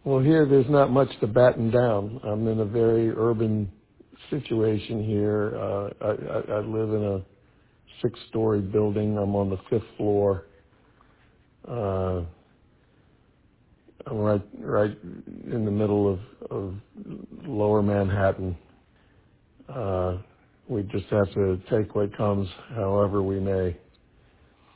Well, here there's not much to batten down. I'm in a very urban situation here. I live in a six-story building. I'm on the fifth floor. Uh, I'm right in the middle of lower Manhattan. We just have to take what comes however we may.